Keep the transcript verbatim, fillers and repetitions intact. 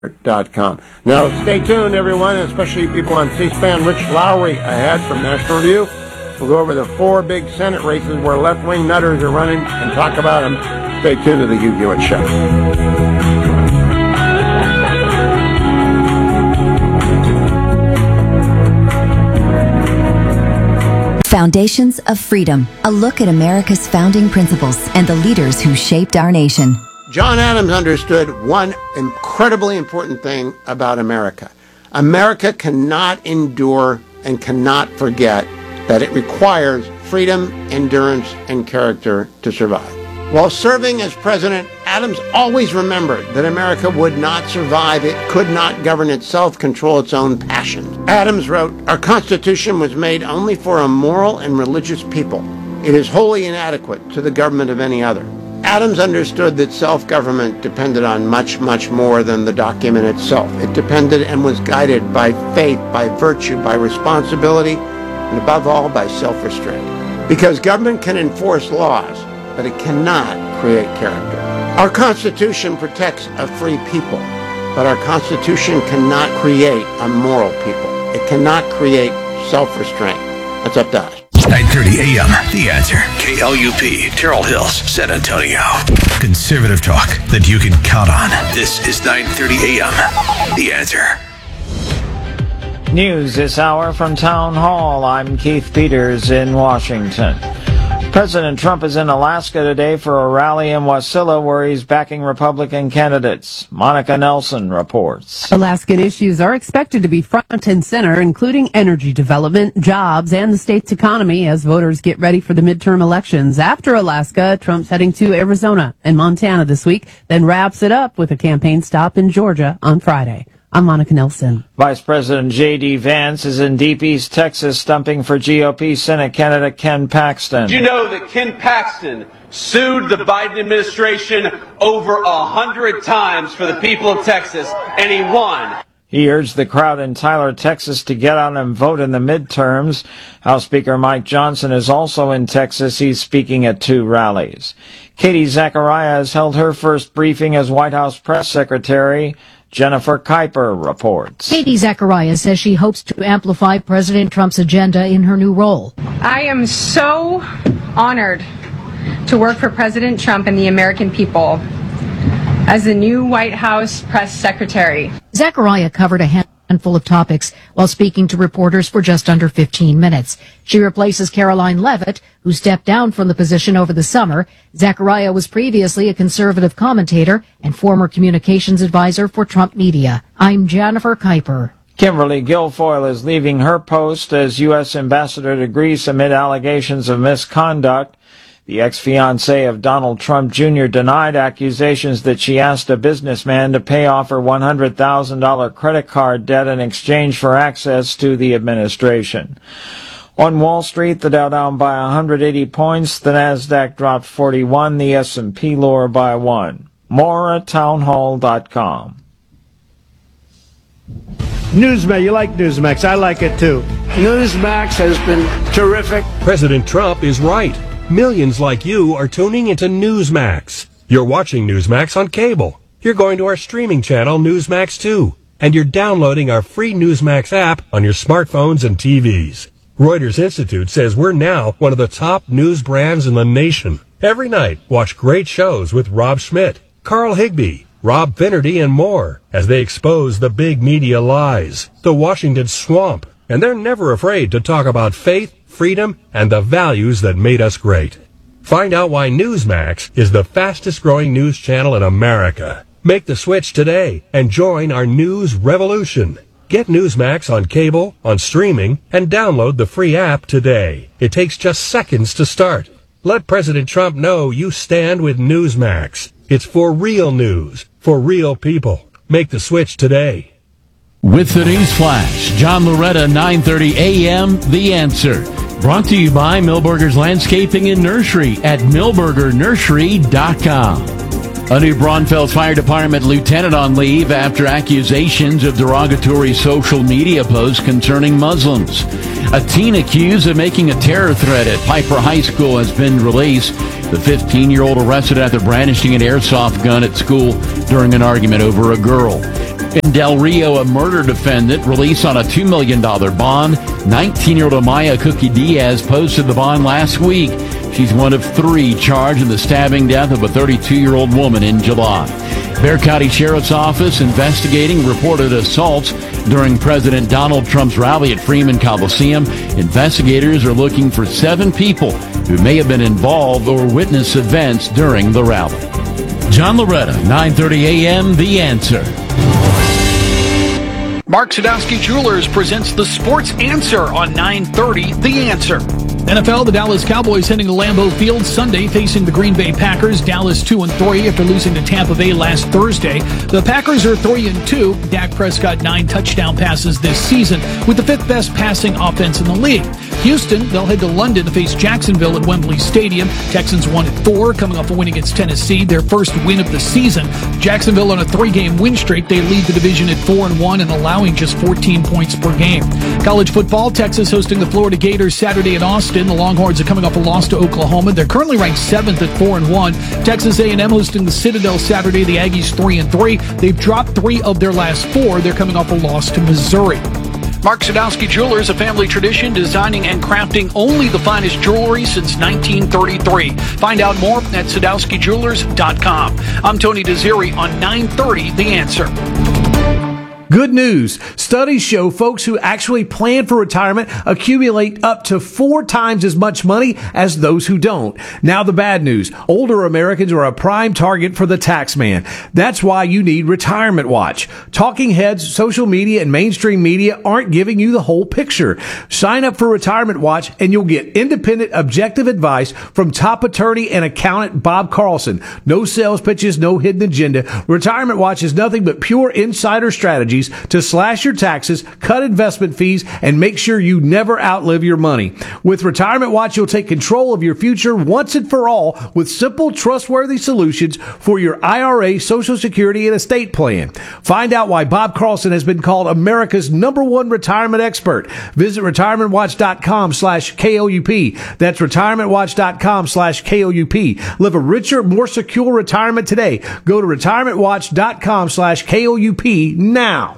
dot com. Now, stay tuned, everyone, especially people on C-SPAN. Rich Lowry ahead from National Review. We'll go over the four big Senate races where left-wing nutters are running and talk about them. Stay tuned to the Hugh Hewitt Show. Foundations of Freedom, a look at America's founding principles and the leaders who shaped our nation. John Adams understood one incredibly important thing about America. America cannot endure and cannot forget that it requires freedom, endurance, and character to survive. While serving as president, Adams always remembered that America would not survive. It could not govern itself, control its own passions. Adams wrote, "Our Constitution was made only for a moral and religious people. It is wholly inadequate to the government of any other." Adams understood that self-government depended on much, much more than the document itself. It depended and was guided by faith, by virtue, by responsibility, and above all, by self-restraint. Because government can enforce laws, but it cannot create character. Our Constitution protects a free people, but our Constitution cannot create a moral people. It cannot create self-restraint. That's up to us. nine thirty a.m. The Answer. K L U P, Terrell Hills, San Antonio. Conservative talk that you can count on. This is nine thirty a.m. The Answer. News this hour from Town Hall. I'm Keith Peters in Washington. President Trump is in Alaska today for a rally in Wasilla where he's backing Republican candidates. Monica Nelson reports. Alaskan issues are expected to be front and center, including energy development, jobs, and the state's economy as voters get ready for the midterm elections. After Alaska, Trump's heading to Arizona and Montana this week, then wraps it up with a campaign stop in Georgia on Friday. I'm Monica Nelson. Vice President J D. Vance is in Deep East Texas stumping for G O P Senate candidate Ken Paxton. Did you know that Ken Paxton sued the Biden administration over a hundred times for the people of Texas, and he won? He urged the crowd in Tyler, Texas to get out and vote in the midterms. House Speaker Mike Johnson is also in Texas. He's speaking at two rallies. Katie Zachariah has held her first briefing as White House press secretary. Jennifer Kuiper reports. Katie Zachariah says she hopes to amplify President Trump's agenda in her new role. I am so honored to work for President Trump and the American people as the new White House press secretary. Zachariah covered a handful of topics while speaking to reporters for just under fifteen minutes. She replaces Caroline Leavitt, who stepped down from the position over the summer. Zachariah was previously a conservative commentator and former communications advisor for Trump Media. I'm Jennifer Kuiper. Kimberly Guilfoyle is leaving her post as U S ambassador to Greece amid allegations of misconduct. The ex-fiancé of Donald Trump Junior denied accusations that she asked a businessman to pay off her one hundred thousand dollars credit card debt in exchange for access to the administration. On Wall Street, the Dow down by one hundred eighty points, the Nasdaq dropped forty-one, the S and P lower by one. More at townhall dot com. Newsmax, you like Newsmax. I like it too. Newsmax has been terrific. President Trump is right. Millions like you are tuning into Newsmax. You're watching Newsmax on cable. You're going to our streaming channel, Newsmax two. And you're downloading our free Newsmax app on your smartphones and T Vs. Reuters Institute says we're now one of the top news brands in the nation. Every night, watch great shows with Rob Schmidt, Carl Higbie, Rob Finnerty, and more as they expose the big media lies, the Washington swamp. And they're never afraid to talk about faith, freedom, and the values that made us great. Find out why Newsmax is the fastest growing news channel in America. Make the switch today and join our news revolution. Get Newsmax on cable, on streaming, and download the free app today. It takes just seconds to start. Let President Trump know you stand with Newsmax. It's for real news, for real people. Make the switch today. With the News Flash, John Loretta, nine thirty a.m., The Answer. Brought to you by Milberger's Landscaping and Nursery at milberger nursery dot com. A New Braunfels Fire Department lieutenant on leave after accusations of derogatory social media posts concerning Muslims. A teen accused of making a terror threat at Piper High School has been released. The fifteen-year-old arrested after brandishing an airsoft gun at school during an argument over a girl. In Del Rio, a murder defendant released on a two million dollars bond. nineteen-year-old Amaya Cookie Diaz posted the bond last week. She's one of three charged in the stabbing death of a thirty-two-year-old woman in July. Bexar County Sheriff's Office investigating reported assaults during President Donald Trump's rally at Freeman Coliseum. Investigators are looking for seven people who may have been involved or witnessed events during the rally. John Loretta, nine thirty a.m. The Answer. Mark Sadowski Jewelers presents the Sports Answer on nine thirty The Answer. N F L, the Dallas Cowboys heading to Lambeau Field Sunday facing the Green Bay Packers. Dallas two and three after losing to Tampa Bay last Thursday. The Packers are three and two. Dak Prescott nine touchdown passes this season with the fifth best passing offense in the league. Houston, they'll head to London to face Jacksonville at Wembley Stadium. Texans one and four, coming off a win against Tennessee, their first win of the season. Jacksonville on a three-game win streak. They lead the division at four and one and allowing just fourteen points per game. College football, Texas hosting the Florida Gators Saturday in Austin. The Longhorns are coming off a loss to Oklahoma. They're currently ranked seventh at four and one. Texas A and M hosting the Citadel Saturday. The Aggies three and three. They've dropped three of their last four. They're coming off a loss to Missouri. Mark Sadowski Jewelers, a family tradition, designing and crafting only the finest jewelry since nineteen thirty-three. Find out more at sadowski jewelers dot com. I'm Tony Desiri on nine thirty The Answer. Good news. Studies show folks who actually plan for retirement accumulate up to four times as much money as those who don't. Now the bad news. Older Americans are a prime target for the tax man. That's why you need Retirement Watch. Talking heads, social media, and mainstream media aren't giving you the whole picture. Sign up for Retirement Watch and you'll get independent, objective advice from top attorney and accountant Bob Carlson. No sales pitches, no hidden agenda. Retirement Watch is nothing but pure insider strategies to slash your taxes, cut investment fees, and make sure you never outlive your money. With Retirement Watch, you'll take control of your future once and for all with simple, trustworthy solutions for your I R A, Social Security, and estate plan. Find out why Bob Carlson has been called America's number one retirement expert. Visit retirement watch dot com slash K L U P. That's retirement watch dot com slash K L U P. Live a richer, more secure retirement today. Go to retirement watch dot com slash K L U P now.